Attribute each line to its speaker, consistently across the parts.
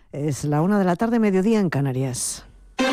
Speaker 1: Es la 1 de la tarde, mediodía en Canarias.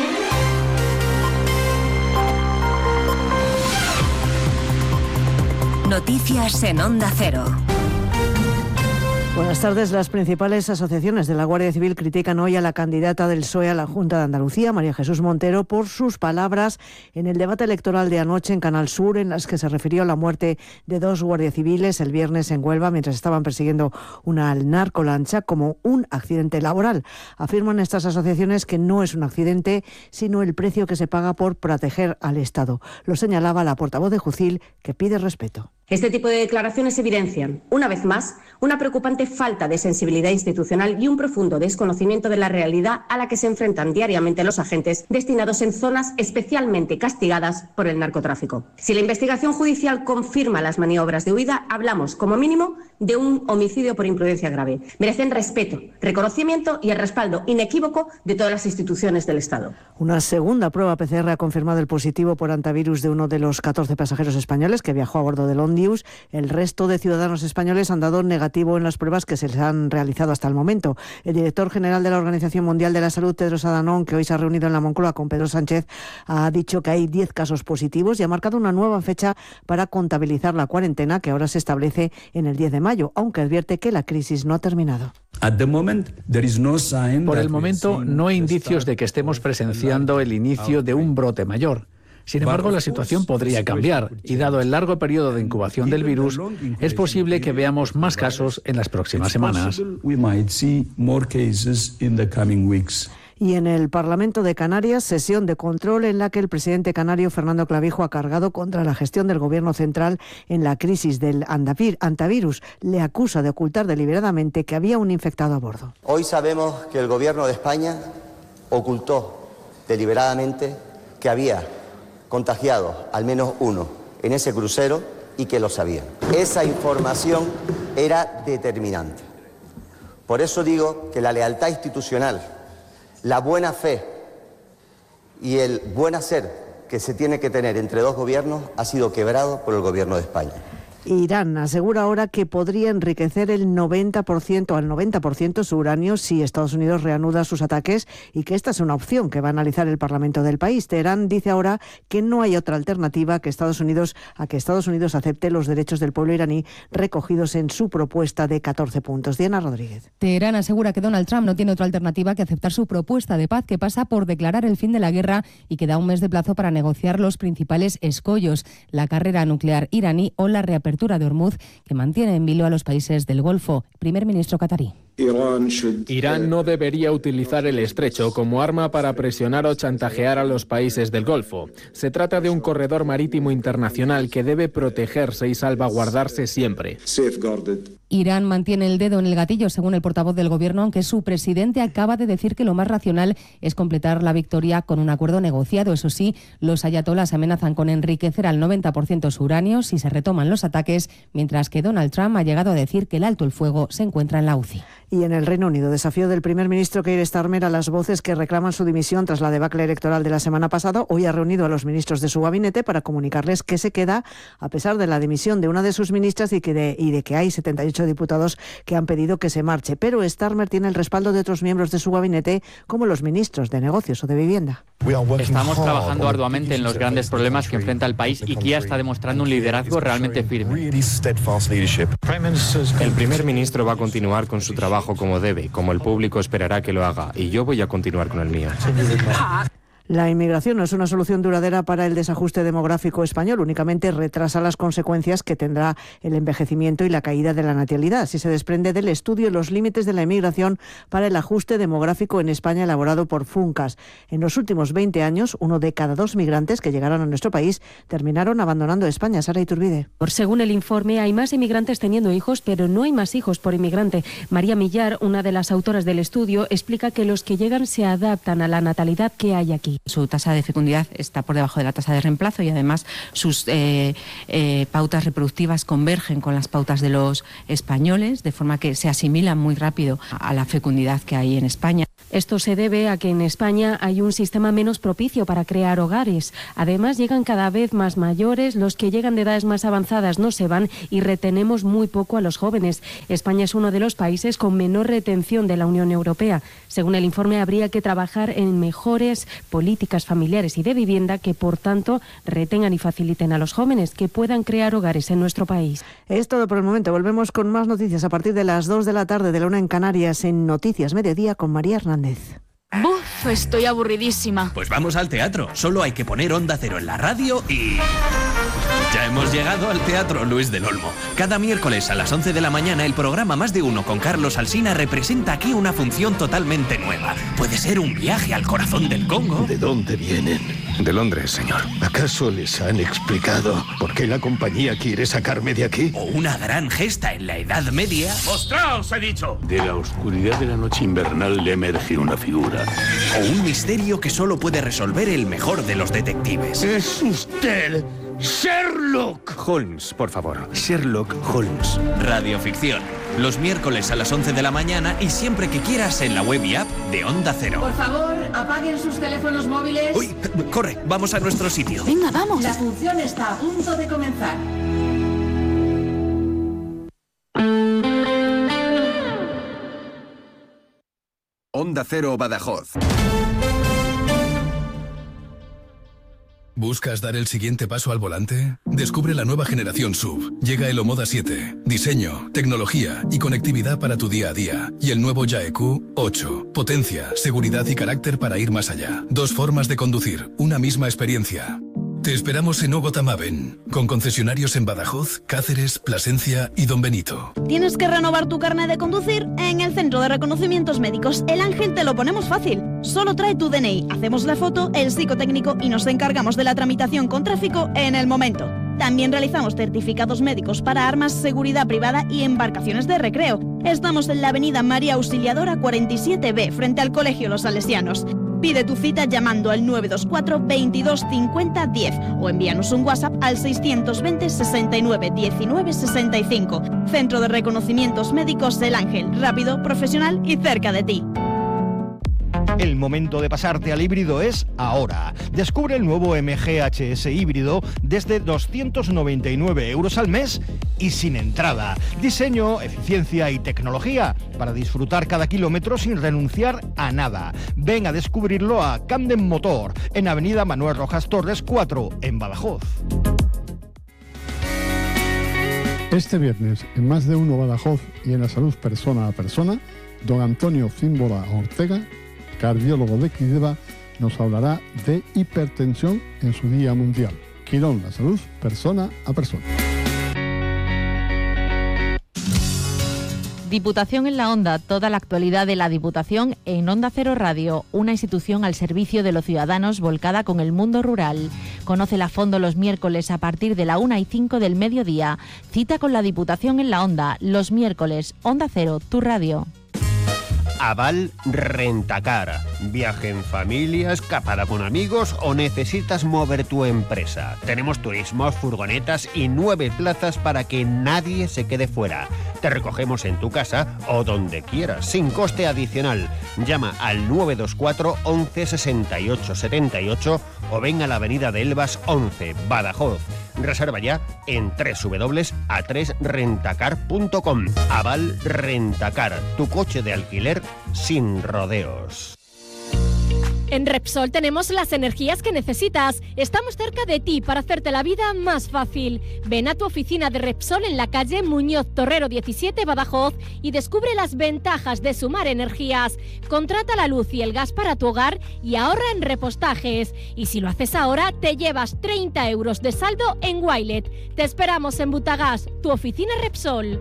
Speaker 2: Noticias en Onda Cero.
Speaker 1: Buenas tardes. Las principales asociaciones de la Guardia Civil critican hoy a la candidata del PSOE a la Junta de Andalucía, María Jesús Montero, por sus palabras en el debate electoral de anoche en Canal Sur, en las que se refirió a la muerte de 2 guardias civiles el viernes en Huelva mientras estaban persiguiendo una narcolancha como un accidente laboral. Afirman estas asociaciones que no es un accidente, sino el precio que se paga por proteger al Estado. Lo señalaba la portavoz de Jucil, que pide respeto.
Speaker 3: Este tipo de declaraciones evidencian, una vez más, una preocupante falta de sensibilidad institucional y un profundo desconocimiento de la realidad a la que se enfrentan diariamente los agentes destinados en zonas especialmente castigadas por el narcotráfico. Si la investigación judicial confirma las maniobras de huida, hablamos, como mínimo, de un homicidio por imprudencia grave. Merecen respeto, reconocimiento y el respaldo inequívoco de todas las instituciones del Estado.
Speaker 1: Una segunda prueba PCR ha confirmado el positivo por antivirus de uno de los 14 pasajeros españoles que viajó a bordo del Ondius. El resto de ciudadanos españoles han dado negativo en las pruebas que se les han realizado hasta el momento. El director general de la Organización Mundial de la Salud, Tedros Adhanom, que hoy se ha reunido en la Moncloa con Pedro Sánchez, ha dicho que hay 10 casos positivos y ha marcado una nueva fecha para contabilizar la cuarentena, que ahora se establece en el 10 de mayo, aunque advierte que la crisis no ha terminado.
Speaker 4: Por el momento, no hay indicios de que estemos presenciando el inicio de un brote mayor. Sin embargo, la situación podría cambiar y, dado el largo periodo de incubación del virus, es posible que veamos más casos en las próximas semanas.
Speaker 1: Y en el Parlamento de Canarias, sesión de control en la que el presidente canario Fernando Clavijo ha cargado contra la gestión del Gobierno central en la crisis del antivirus. Le acusa de ocultar deliberadamente que había un infectado a bordo.
Speaker 5: Hoy sabemos que el Gobierno de España ocultó deliberadamente que había contagiado al menos uno en ese crucero y que lo sabían. Esa información era determinante. Por eso digo que la lealtad institucional, la buena fe y el buen hacer que se tiene que tener entre dos gobiernos ha sido quebrado por el Gobierno de España.
Speaker 1: Irán asegura ahora que podría enriquecer al 90% su uranio si Estados Unidos reanuda sus ataques y que esta es una opción que va a analizar el Parlamento del país. Teherán dice ahora que no hay otra alternativa a que Estados Unidos acepte los derechos del pueblo iraní recogidos en su propuesta de 14 puntos. Diana Rodríguez.
Speaker 6: Teherán asegura que Donald Trump no tiene otra alternativa que aceptar su propuesta de paz, que pasa por declarar el fin de la guerra y que da un mes de plazo para negociar los principales escollos: la carrera nuclear iraní o la reapertura de Hormuz, que mantiene en vilo a los países del Golfo. Primer ministro catarí.
Speaker 7: Irán no debería utilizar el estrecho como arma para presionar o chantajear a los países del Golfo. Se trata de un corredor marítimo internacional que debe protegerse y salvaguardarse siempre.
Speaker 6: Irán mantiene el dedo en el gatillo, según el portavoz del gobierno, aunque su presidente acaba de decir que lo más racional es completar la victoria con un acuerdo negociado. Eso sí, los ayatolás amenazan con enriquecer al 90% su uranio si se retoman los ataques, mientras que Donald Trump ha llegado a decir que el alto el fuego se encuentra en la UCI.
Speaker 1: Y en el Reino Unido, desafío del primer ministro Keir Starmer a las voces que reclaman su dimisión tras la debacle electoral de la semana pasada. Hoy ha reunido a los ministros de su gabinete para comunicarles que se queda a pesar de la dimisión de una de sus ministras y de que hay 78 diputados que han pedido que se marche. Pero Starmer tiene el respaldo de otros miembros de su gabinete, como los ministros de Negocios o de Vivienda.
Speaker 8: Estamos trabajando arduamente en los grandes problemas que enfrenta el país y Keir está demostrando un liderazgo realmente firme.
Speaker 9: El primer ministro va a continuar con su trabajo como debe, como el público esperará que lo haga, y yo voy a continuar con el mío.
Speaker 1: La inmigración no es una solución duradera para el desajuste demográfico español, únicamente retrasa las consecuencias que tendrá el envejecimiento y la caída de la natalidad. Así se desprende del estudio Los límites de la inmigración para el ajuste demográfico en España, elaborado por FUNCAS. En los últimos 20 años, 1 de cada 2 migrantes que llegaron a nuestro país terminaron abandonando España. Sara Iturbide.
Speaker 10: Según el informe, hay más inmigrantes teniendo hijos, pero no hay más hijos por inmigrante. María Millar, una de las autoras del estudio, explica que los que llegan se adaptan a la natalidad que hay aquí.
Speaker 11: Su tasa de fecundidad está por debajo de la tasa de reemplazo y además sus pautas reproductivas convergen con las pautas de los españoles, de forma que se asimilan muy rápido a la fecundidad que hay en España.
Speaker 10: Esto se debe a que en España hay un sistema menos propicio para crear hogares. Además, llegan cada vez más mayores, los que llegan de edades más avanzadas no se van y retenemos muy poco a los jóvenes. España es uno de los países con menor retención de la Unión Europea. Según el informe, habría que trabajar en mejores políticas familiares y de vivienda que, por tanto, retengan y faciliten a los jóvenes que puedan crear hogares en nuestro país.
Speaker 1: Es todo por el momento. Volvemos con más noticias a partir de las 2 de la tarde, de la 1 en Canarias, en Noticias Mediodía con María Hernández.
Speaker 12: ¡Buf! Estoy aburridísima.
Speaker 13: Pues vamos al teatro. Solo hay que poner Onda Cero en la radio y... Ya hemos llegado al Teatro Luis del Olmo. Cada miércoles a las 11 de la mañana el programa Más de Uno con Carlos Alsina representa aquí una función totalmente nueva. Puede ser un viaje al corazón del Congo.
Speaker 14: ¿De dónde vienen?
Speaker 9: De Londres, señor.
Speaker 14: ¿Acaso les han explicado por qué la compañía quiere sacarme de aquí?
Speaker 13: O una gran gesta en la Edad Media.
Speaker 14: ¡Mostraos, he dicho!
Speaker 15: De la oscuridad de la noche invernal le emerge una figura.
Speaker 13: O un misterio que solo puede resolver el mejor de los detectives.
Speaker 14: ¡Es usted! ¡Sherlock!
Speaker 9: Holmes, por favor. Sherlock Holmes.
Speaker 13: Radioficción. Los miércoles a las 11 de la mañana y siempre que quieras en la web y app de Onda Cero.
Speaker 16: Por favor, apaguen sus teléfonos móviles.
Speaker 13: Uy, corre, vamos a nuestro sitio.
Speaker 12: Venga, vamos.
Speaker 16: La función está a punto de comenzar.
Speaker 17: Onda Cero Badajoz.
Speaker 18: ¿Buscas dar el siguiente paso al volante? Descubre la nueva generación SUV. Llega el Omoda 7. Diseño, tecnología y conectividad para tu día a día. Y el nuevo Yaeq 8. Potencia, seguridad y carácter para ir más allá. Dos formas de conducir, una misma experiencia. Te esperamos en Ogotamaben, con concesionarios en Badajoz, Cáceres, Plasencia y Don Benito.
Speaker 19: ¿Tienes que renovar tu carnet de conducir? En el Centro de Reconocimientos Médicos El Ángel te lo ponemos fácil. Solo trae tu DNI, hacemos la foto, el psicotécnico y nos encargamos de la tramitación con tráfico en el momento. También realizamos certificados médicos para armas, seguridad privada y embarcaciones de recreo. Estamos en la avenida María Auxiliadora 47B, frente al Colegio Los Salesianos. Pide tu cita llamando al 924 22 50 10 o envíanos un WhatsApp al 620 69 19 65. Centro de Reconocimientos Médicos El Ángel. Rápido, profesional y cerca de ti.
Speaker 20: El momento de pasarte al híbrido es ahora. Descubre el nuevo MG HS híbrido desde 299 euros al mes y sin entrada. Diseño, eficiencia y tecnología para disfrutar cada kilómetro sin renunciar a nada. Ven a descubrirlo a Camden Motor en Avenida Manuel Rojas Torres 4 en Badajoz.
Speaker 21: Este viernes, en Más de Uno Badajoz y en La Salud Persona a Persona, don Antonio Fínbola Ortega, cardiólogo de Quideva, nos hablará de hipertensión en su Día Mundial. Quirón, la salud, persona a persona.
Speaker 22: Diputación en la Onda, toda la actualidad de la Diputación en Onda Cero Radio, una institución al servicio de los ciudadanos volcada con el mundo rural. Conócela a fondo los miércoles a partir de la 1:05 del mediodía. Cita con la Diputación en la Onda, los miércoles. Onda Cero, tu radio.
Speaker 23: Aval Rentacar. Viaje en familia, escapada con amigos o necesitas mover tu empresa. Tenemos turismos, furgonetas y 9 plazas para que nadie se quede fuera. Te recogemos en tu casa o donde quieras, sin coste adicional. Llama al 924 11 68 78 o ven a la avenida de Elvas 11, Badajoz. Reserva ya en www.a3rentacar.com. Aval Rentacar, tu coche de alquiler sin rodeos.
Speaker 24: En Repsol tenemos las energías que necesitas. Estamos cerca de ti para hacerte la vida más fácil. Ven a tu oficina de Repsol en la calle Muñoz Torrero 17, Badajoz y descubre las ventajas de sumar energías. Contrata la luz y el gas para tu hogar y ahorra en repostajes. Y si lo haces ahora, te llevas 30 euros de saldo en Wilet. Te esperamos en Butagas, tu oficina Repsol.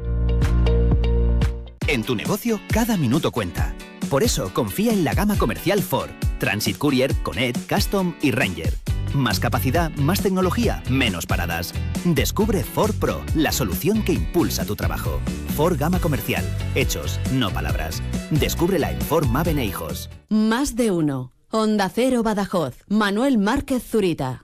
Speaker 25: En tu negocio, cada minuto cuenta. Por eso, confía en la gama comercial Ford. Transit Courier, Connect, Custom y Ranger. Más capacidad, más tecnología, menos paradas. Descubre Ford Pro, la solución que impulsa tu trabajo. Ford Gama Comercial. Hechos, no palabras. Descúbrela en Ford Maven e Hijos.
Speaker 26: Más de uno. Onda Cero Badajoz. Manuel Márquez Zurita.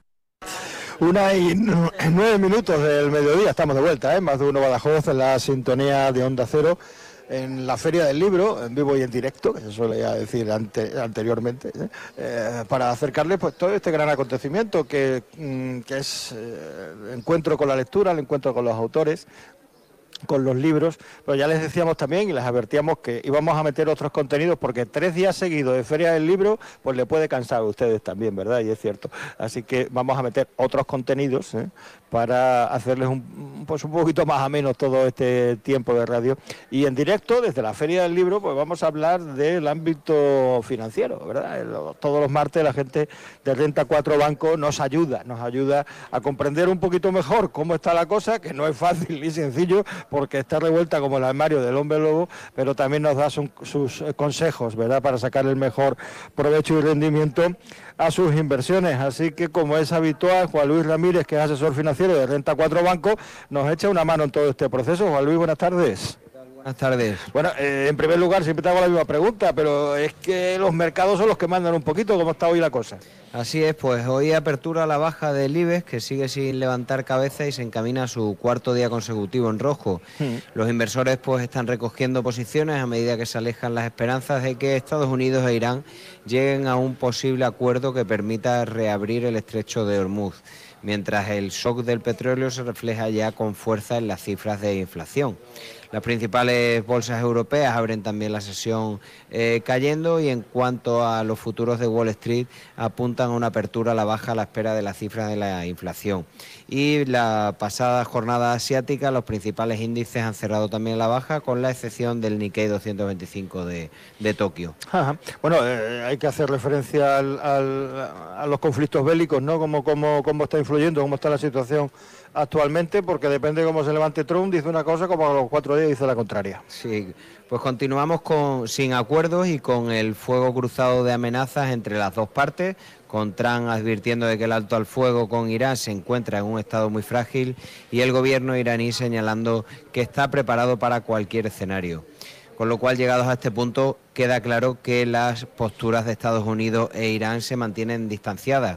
Speaker 27: 1:09 del mediodía, estamos de vuelta, Más de Uno Badajoz en la sintonía de Onda Cero.
Speaker 2: en la Feria del Libro, en vivo y en directo, que se suele ya decir anteriormente, para acercarles pues todo este gran acontecimiento que es el encuentro con la lectura, el encuentro con los autores, con los libros, pero ya les decíamos también y les advertíamos que íbamos a meter otros contenidos porque 3 días seguidos de Feria del Libro pues le puede cansar a ustedes también, ¿verdad? Y es cierto. Así que vamos a meter otros contenidos para hacerles un poquito más ameno todo este tiempo de radio. Y en directo, desde la Feria del Libro, pues vamos a hablar del ámbito financiero, ¿verdad? Todos los martes la gente de Renta 4 Banco nos ayuda a comprender un poquito mejor cómo está la cosa, que no es fácil ni sencillo, porque está revuelta como el armario del hombre lobo, pero también nos da sus consejos, ¿verdad?, para sacar el mejor provecho y rendimiento a sus inversiones. Así que, como es habitual, Juan Luis Ramírez, que es asesor financiero de Renta 4 Banco, nos echa una mano en todo este proceso. Juan Luis, buenas tardes.
Speaker 3: Buenas tardes.
Speaker 2: Bueno, en primer lugar, siempre te hago la misma pregunta, pero es que los mercados son los que mandan un poquito. ¿Cómo está hoy la cosa?
Speaker 3: Así es, pues hoy apertura la baja del IBEX, que sigue sin levantar cabeza y se encamina a su 4º día consecutivo en rojo. Los inversores pues están recogiendo posiciones a medida que se alejan las esperanzas de que Estados Unidos e Irán lleguen a un posible acuerdo que permita reabrir el estrecho de Hormuz, mientras el shock del petróleo se refleja ya con fuerza en las cifras de inflación. Las principales bolsas europeas abren también la sesión cayendo, y en cuanto a los futuros de Wall Street apuntan a una apertura a la baja a la espera de las cifras de la inflación. Y la pasada jornada asiática los principales índices han cerrado también a la baja, con la excepción del Nikkei 225 de Tokio.
Speaker 2: Ajá. Bueno, hay que hacer referencia a los conflictos bélicos, ¿no? Cómo está influyendo, cómo está la situación actualmente, porque depende de cómo se levante Trump, dice una cosa, como a los 4 días dice la contraria.
Speaker 3: Sí, pues continuamos sin acuerdos y con el fuego cruzado de amenazas entre las dos partes, con Trump advirtiendo de que el alto al fuego con Irán se encuentra en un estado muy frágil y el gobierno iraní señalando que está preparado para cualquier escenario. Con lo cual, llegados a este punto, queda claro que las posturas de Estados Unidos e Irán se mantienen distanciadas,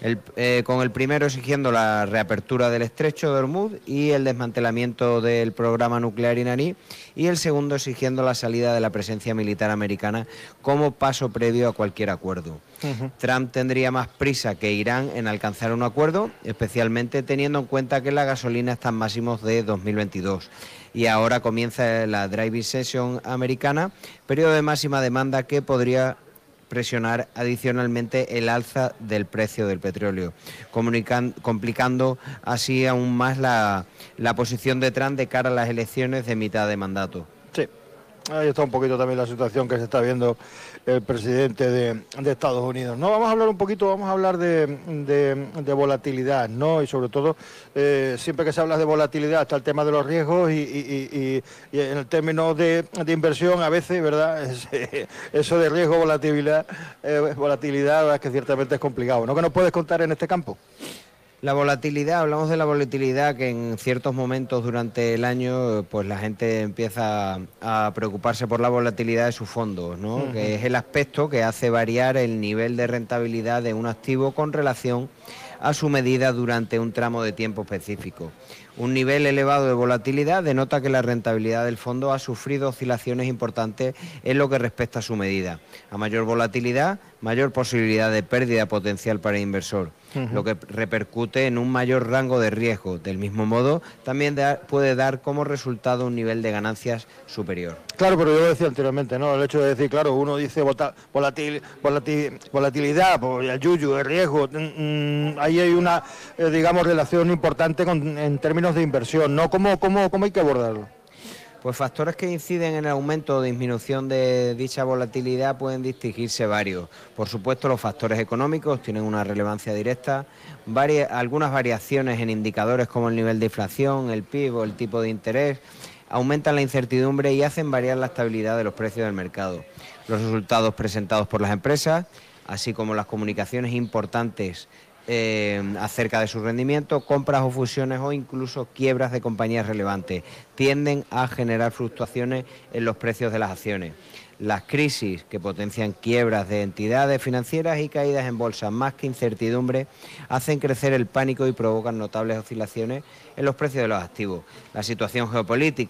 Speaker 3: con el primero exigiendo la reapertura del estrecho de Hormuz y el desmantelamiento del programa nuclear iraní, y el segundo exigiendo la salida de la presencia militar americana como paso previo a cualquier acuerdo. Trump tendría más prisa que Irán en alcanzar un acuerdo, especialmente teniendo en cuenta que la gasolina está en máximos de 2022. Y ahora comienza la driving session americana, periodo de máxima demanda que podría presionar adicionalmente el alza del precio del petróleo, complicando así aún más la posición de Trump de cara a las elecciones de mitad de mandato.
Speaker 2: Sí, ahí está un poquito también la situación que se está viendo el presidente de Estados Unidos. No, vamos a hablar de volatilidad, ¿no? Y sobre todo, siempre que se habla de volatilidad está el tema de los riesgos y en el término de inversión a veces, ¿verdad? Eso de riesgo, volatilidad, es que ciertamente es complicado, ¿no? ¿Qué nos puedes contar en este campo?
Speaker 3: La volatilidad, hablamos de la volatilidad que en ciertos momentos durante el año pues la gente empieza a preocuparse por la volatilidad de sus fondos, ¿no? Que es el aspecto que hace variar el nivel de rentabilidad de un activo con relación a su medida durante un tramo de tiempo específico. Un nivel elevado de volatilidad denota que la rentabilidad del fondo ha sufrido oscilaciones importantes en lo que respecta a su medida. A mayor volatilidad, mayor posibilidad de pérdida potencial para el inversor, lo que repercute en un mayor rango de riesgo. Del mismo modo, también puede dar como resultado un nivel de ganancias superior.
Speaker 2: Claro, pero yo lo decía anteriormente, ¿no? El hecho de decir, claro, uno dice volatilidad, pues el yuyu, el riesgo, ahí hay una, digamos, relación importante en términos de inversión, ¿no? ¿Cómo hay que abordarlo?
Speaker 3: Pues factores que inciden en el aumento o disminución de dicha volatilidad pueden distinguirse varios. Por supuesto, los factores económicos tienen una relevancia directa, algunas variaciones en indicadores como el nivel de inflación, el PIB o el tipo de interés aumentan la incertidumbre y hacen variar la estabilidad de los precios del mercado. Los resultados presentados por las empresas, así como las comunicaciones importantes acerca de su rendimiento, compras o fusiones o incluso quiebras de compañías relevantes, tienden a generar fluctuaciones en los precios de las acciones. Las crisis que potencian quiebras de entidades financieras y caídas en bolsa, más que incertidumbre, hacen crecer el pánico y provocan notables oscilaciones en los precios de los activos. La situación geopolítica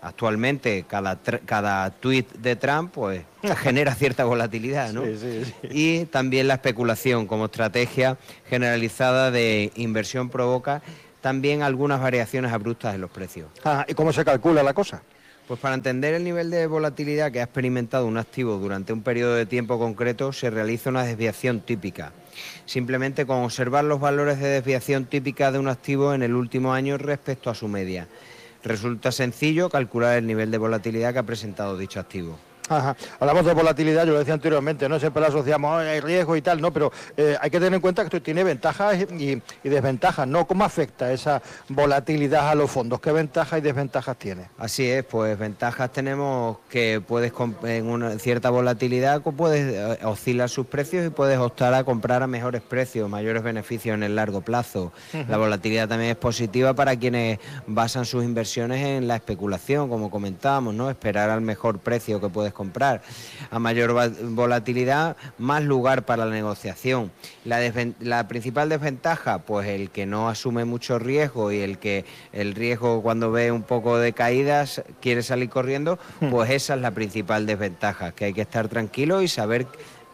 Speaker 3: Actualmente cada tuit de Trump pues genera cierta volatilidad, ¿no?
Speaker 2: Sí.
Speaker 3: Y también la especulación como estrategia generalizada de inversión provoca también algunas variaciones abruptas en los precios.
Speaker 2: ¿Y cómo se calcula la cosa?
Speaker 3: Pues para entender el nivel de volatilidad que ha experimentado un activo durante un periodo de tiempo concreto se realiza una desviación típica. Simplemente con observar los valores de desviación típica de un activo en el último año respecto a su media. Resulta sencillo calcular el nivel de volatilidad que ha presentado dicho activo.
Speaker 2: Hablamos de volatilidad, yo lo decía anteriormente, ¿no? Siempre la asociamos a riesgo y tal, ¿no? Pero hay que tener en cuenta que esto tiene ventajas y desventajas, ¿no? ¿Cómo afecta esa volatilidad a los fondos? ¿Qué ventajas y desventajas tiene?
Speaker 3: Así es, pues ventajas tenemos que puedes en una cierta volatilidad puedes oscilar sus precios y puedes optar a comprar a mejores precios, mayores beneficios en el largo plazo. La volatilidad también es positiva para quienes basan sus inversiones en la especulación, como comentábamos, ¿no? Esperar al mejor precio que puedes comprar. A mayor volatilidad, más lugar para la negociación. La principal desventaja, pues el que no asume mucho riesgo y el riesgo cuando ve un poco de caídas quiere salir corriendo, pues esa es la principal desventaja, que hay que estar tranquilo y saber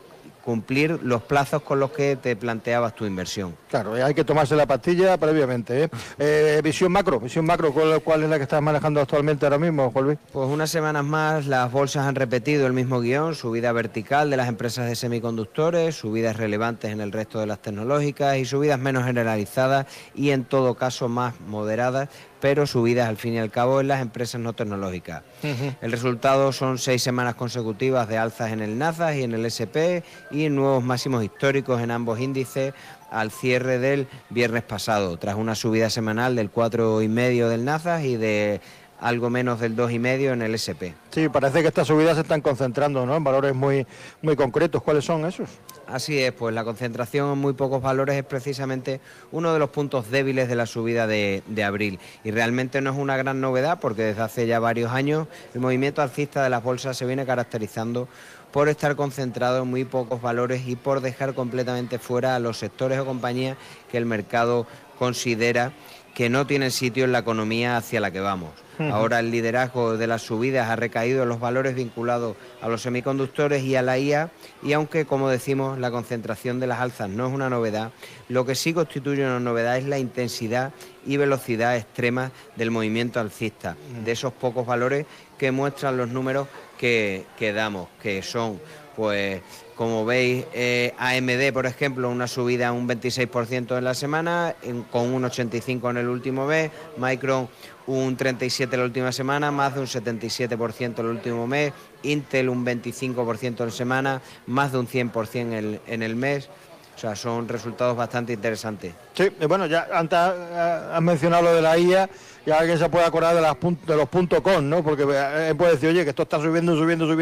Speaker 3: cumplir los plazos con los que te planteabas tu inversión.
Speaker 2: Claro, hay que tomarse la pastilla previamente, visión macro, ¿cuál es la que estás manejando actualmente ahora mismo, Juan Luis?
Speaker 3: Pues unas semanas más las bolsas han repetido el mismo guión, subida vertical de las empresas de semiconductores, subidas relevantes en el resto de las tecnológicas y subidas menos generalizadas y en todo caso más moderadas, pero subidas al fin y al cabo en las empresas no tecnológicas. El resultado son 6 semanas consecutivas de alzas en el Nasdaq y en el S&P y nuevos máximos históricos en ambos índices al cierre del viernes pasado, tras una subida semanal del 4,5% del Nasdaq y de algo menos del 2,5% en el S&P.
Speaker 2: Sí, parece que estas subidas se están concentrando, ¿no?, en valores muy concretos. ¿Cuáles son esos?
Speaker 3: Así es, pues la concentración en muy pocos valores es precisamente uno de los puntos débiles de la subida de abril. Y realmente no es una gran novedad porque desde hace ya varios años el movimiento alcista de las bolsas se viene caracterizando por estar concentrado en muy pocos valores y por dejar completamente fuera a los sectores o compañías que el mercado considera que no tienen sitio en la economía hacia la que vamos. Ahora el liderazgo de las subidas ha recaído en los valores vinculados a los semiconductores y a la IA, y aunque, como decimos, la concentración de las alzas no es una novedad, lo que sí constituye una novedad es la intensidad y velocidad extrema del movimiento alcista, de esos pocos valores que muestran los números que damos, que son, pues, como veis, AMD, por ejemplo, una subida un 26% en la semana, con un 85% en el último mes, Micron un 37% la última semana, más de un 77% el último mes, Intel un 25% en semana, más de un 100% en el mes. O sea, son resultados bastante interesantes.
Speaker 2: Sí, bueno, ya antes has mencionado lo de la IA, ya alguien se puede acordar de los .com, ¿no? Porque puede decir, oye, que esto está subiendo.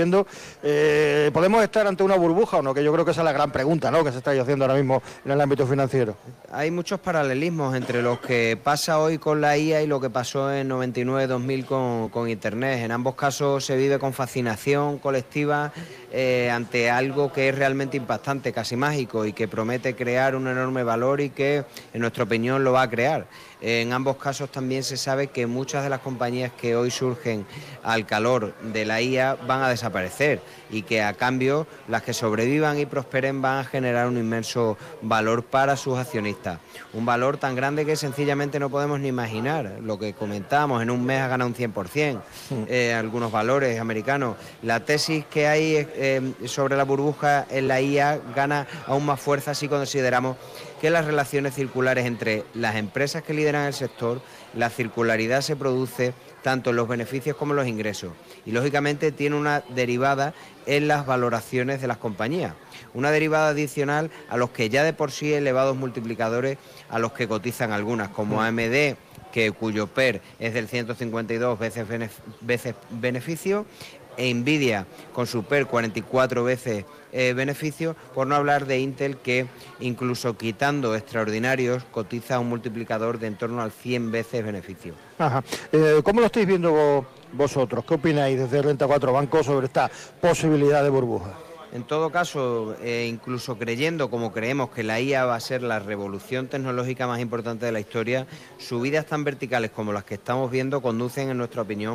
Speaker 2: ¿Podemos estar ante una burbuja o no? Que yo creo que esa es la gran pregunta, ¿no?, que se está haciendo ahora mismo en el ámbito financiero.
Speaker 3: Hay muchos paralelismos entre lo que pasa hoy con la IA y lo que pasó en 99-2000 con Internet. En ambos casos se vive con fascinación colectiva ante algo que es realmente impactante, casi mágico, y que promete crear un enorme valor y que, en nuestra opinión, lo va a crear. En ambos casos también se sabe que muchas de las compañías que hoy surgen al calor de la IA van a desaparecer y que a cambio las que sobrevivan y prosperen van a generar un inmenso valor para sus accionistas. Un valor tan grande que sencillamente no podemos ni imaginar. Lo que comentábamos, en un mes ha ganado un 100%, algunos valores americanos. La tesis que hay sobre la burbuja en la IA gana aún más fuerza si consideramos que las relaciones circulares entre las empresas que lideran el sector, la circularidad se produce tanto en los beneficios como en los ingresos y lógicamente tiene una derivada en las valoraciones de las compañías, una derivada adicional a los que ya de por sí elevados multiplicadores a los que cotizan algunas, como AMD, cuyo PER es del 152 veces beneficio, e Nvidia con su PER 44 veces beneficio, por no hablar de Intel, que incluso quitando extraordinarios cotiza un multiplicador de en torno al 100 veces beneficio.
Speaker 2: ¿Cómo lo estáis viendo vosotros? ¿Qué opináis desde Renta 4 Banco sobre esta posibilidad de burbuja?
Speaker 3: En todo caso, incluso creyendo, como creemos, que la IA va a ser la revolución tecnológica más importante de la historia, subidas tan verticales como las que estamos viendo conducen, en nuestra opinión,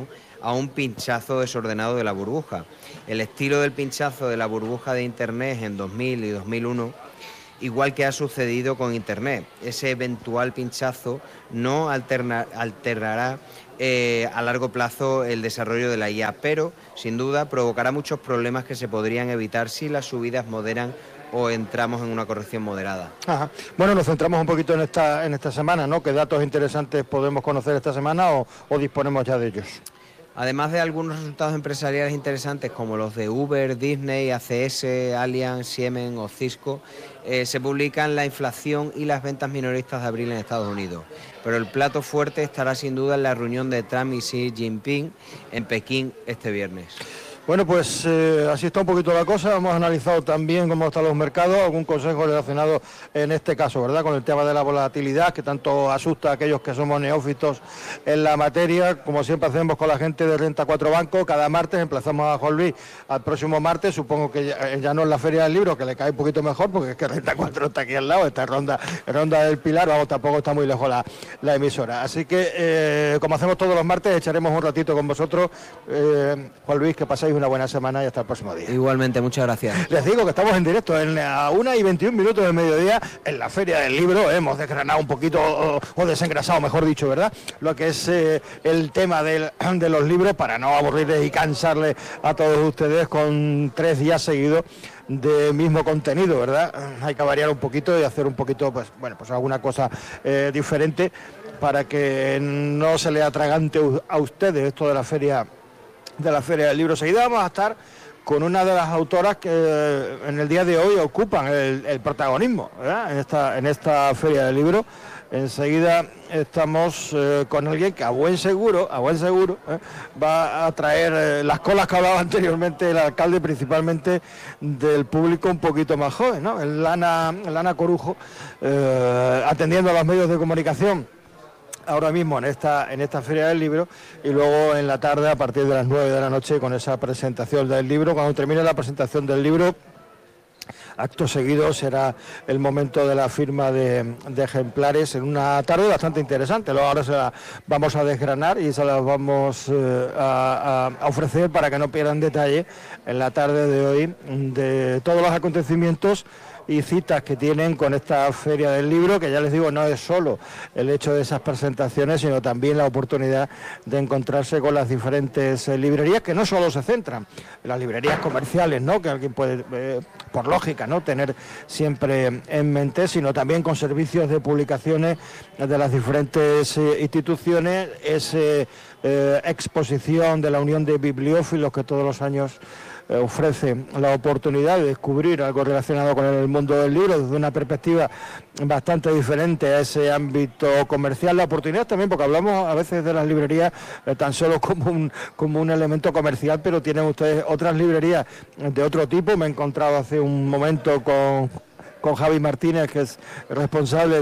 Speaker 3: a un pinchazo desordenado de la burbuja. El estilo del pinchazo de la burbuja de Internet en 2000 y 2001, igual que ha sucedido con Internet. Ese eventual pinchazo no alterará a largo plazo el desarrollo de la IA, pero sin duda provocará muchos problemas que se podrían evitar si las subidas moderan o entramos en una corrección moderada.
Speaker 2: Ajá. Bueno, nos centramos un poquito en esta semana, ¿no? ¿Qué datos interesantes podemos conocer esta semana o disponemos ya de ellos?
Speaker 3: Además de algunos resultados empresariales interesantes como los de Uber, Disney, ACS, Allianz, Siemens o Cisco, se publican la inflación y las ventas minoristas de abril en Estados Unidos. Pero el plato fuerte estará sin duda en la reunión de Trump y Xi Jinping en Pekín este viernes.
Speaker 2: Bueno, pues así está un poquito la cosa. Hemos analizado también cómo están los mercados, algún consejo relacionado en este caso, ¿verdad?, con el tema de la volatilidad, que tanto asusta a aquellos que somos neófitos en la materia. Como siempre hacemos con la gente de Renta 4 Banco, cada martes emplazamos a Juan Luis al próximo martes. Supongo que ya no es la Feria del Libro, que le cae un poquito mejor, porque es que Renta 4 está aquí al lado, esta ronda del Pilar, vamos, tampoco está muy lejos la emisora. Así que, como hacemos todos los martes, echaremos un ratito con vosotros. Juan Luis, que pasáis una buena semana y hasta el próximo día.
Speaker 3: Igualmente, muchas gracias.
Speaker 2: Les digo que estamos en directo a 1:21 del mediodía en la Feria del Libro. Hemos desgranado un poquito, o desengrasado, mejor dicho, ¿verdad?, lo que es el tema de los libros, para no aburrirles y cansarles a todos ustedes con 3 días seguidos de mismo contenido, ¿verdad? Hay que variar un poquito y hacer un poquito, pues alguna cosa diferente para que no se le atragante a ustedes esto de la Feria del Libro. Seguida vamos a estar con una de las autoras que en el día de hoy ocupan el protagonismo, ¿verdad?, en esta Feria del Libro. Enseguida estamos con alguien que a buen seguro va a traer las colas que hablaba anteriormente el alcalde, principalmente del público un poquito más joven, ¿no? Lana Corujo, atendiendo a los medios de comunicación ahora mismo en esta Feria del Libro, y luego en la tarde a partir de las 9 de la noche con esa presentación del libro. Cuando termine la presentación del libro, acto seguido será el momento de la firma de ejemplares, en una tarde bastante interesante. Luego ahora se la vamos a desgranar y se las vamos a ofrecer para que no pierdan detalle en la tarde de hoy de todos los acontecimientos y citas que tienen con esta Feria del Libro, que ya les digo, no es solo el hecho de esas presentaciones, sino también la oportunidad de encontrarse con las diferentes librerías, que no solo se centran en las librerías comerciales, ¿no?, que alguien puede, por lógica, ¿no?, tener siempre en mente, sino también con servicios de publicaciones de las diferentes instituciones, esa exposición de la Unión de Bibliófilos que todos los años ofrece la oportunidad de descubrir algo relacionado con el mundo del libro desde una perspectiva bastante diferente a ese ámbito comercial. La oportunidad también, porque hablamos a veces de las librerías tan solo como un elemento comercial, pero tienen ustedes otras librerías de otro tipo. Me he encontrado hace un momento con Javi Martínez, que es responsable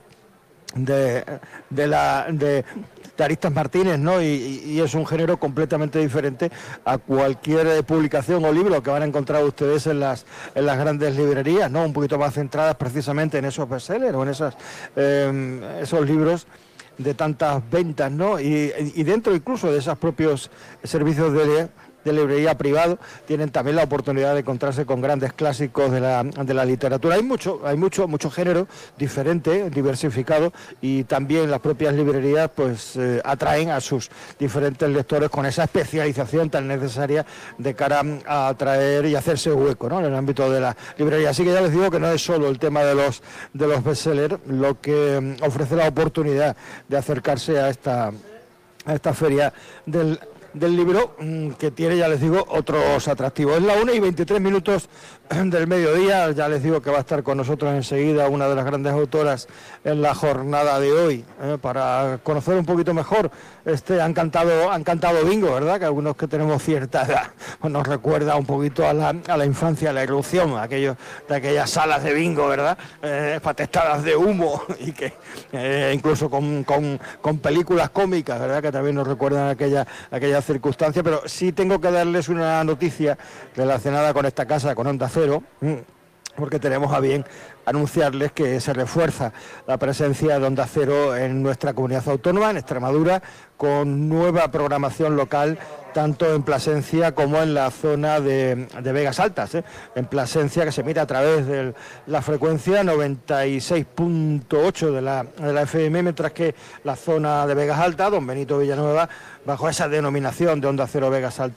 Speaker 2: de Aristas Martínez, ¿no? Y es un género completamente diferente a cualquier publicación o libro que van a encontrar ustedes en las grandes librerías, ¿no?, un poquito más centradas precisamente en esos bestsellers o en esos libros de tantas ventas, ¿no? Y dentro incluso de esos propios servicios de librería privado tienen también la oportunidad de encontrarse con grandes clásicos de la literatura. Hay mucho género diferente, diversificado, y también las propias librerías pues atraen a sus diferentes lectores con esa especialización tan necesaria de cara a atraer y hacerse hueco, ¿no?, en el ámbito de la librería. Así que ya les digo que no es solo el tema de los bestsellers lo que ofrece la oportunidad de acercarse a esta feria del libro, que tiene, ya les digo, otros atractivos. Es la 1:23 del mediodía. Ya les digo que va a estar con nosotros enseguida una de las grandes autoras en la jornada de hoy, para conocer un poquito mejor han cantado bingo, ¿verdad?, que algunos que tenemos cierta edad pues nos recuerda un poquito a la infancia, a la irrupción, de aquellas salas de bingo, ¿verdad?, patestadas de humo, y que incluso con películas cómicas, ¿verdad?, que también nos recuerdan aquella circunstancia. Pero sí tengo que darles una noticia relacionada con esta casa, con Onda Cero. porque tenemos a bien anunciarles que se refuerza la presencia de Onda Cero en nuestra comunidad autónoma, en Extremadura, con nueva programación local, tanto en Plasencia como en la zona de Vegas Altas. En Plasencia, que se mira a través de la frecuencia 96.8 de la FM, mientras que la zona de Vegas Altas, Don Benito Villanueva, bajo esa denominación de Onda Cero Vegas Altas,